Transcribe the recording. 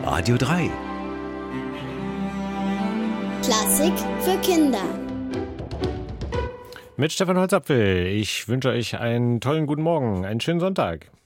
Radio 3. Klassik für Kinder. Mit Stefan Holzapfel. Ich wünsche euch einen tollen guten Morgen, einen schönen Sonntag.